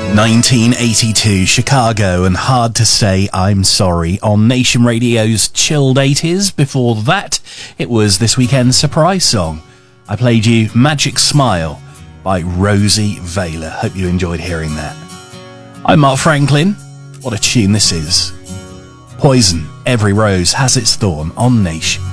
1982, Chicago and Hard to Say I'm Sorry on Nation Radio's Chilled 80s. Before that, it was this weekend's surprise song. I played you Magic Smile by Rosie Vayler. Hope you enjoyed hearing that. I'm Mark Franklin. What a tune this is. Poison, Every Rose Has Its Thorn on Nation.